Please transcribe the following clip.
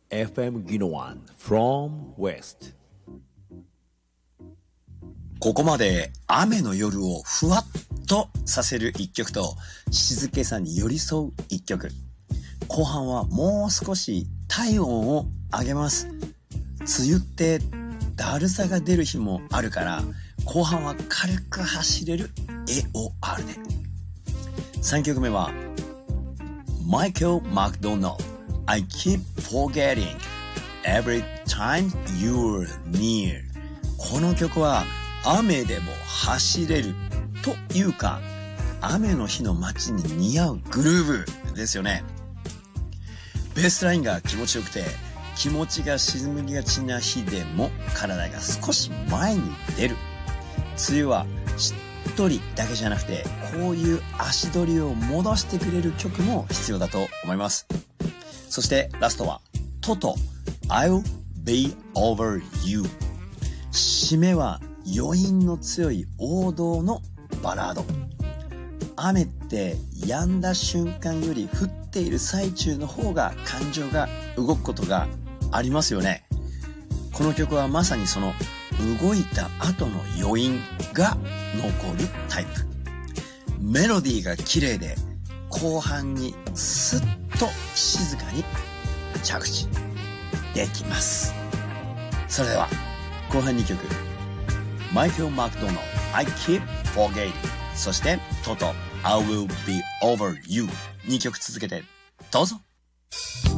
FM Ginowan from West。 ここまで雨の夜をふわっとさせる一曲と静けさに寄り添う一曲。後半はもう少し体温を上げます。梅雨ってだるさが出る日もあるから後半は軽く走れる AOR で。3曲目はマイケル・マクドナルド I keep forgetting every time you're near。 この曲は雨でも走れるというか雨の日の街に似合うグルーヴですよね。ベースラインが気持ちよくて気持ちが沈みがちな日でも体が少し前に出る。梅雨はしっとりだけじゃなくてこういう足取りを戻してくれる曲も必要だと思います。そしてラストはトト I'll be over you。 締めは余韻の強い王道のバラード。雨って止んだ瞬間より降っている最中の方が感情が動くことがありますよね。この曲はまさにその動いた後の余韻が残るタイプ。メロディーが綺麗で後半にスッと静かに着地できます。それでは後半2曲マイケル・マクドナルド I keep forgetting そしてトト I will be over you 2曲続けてどうぞ。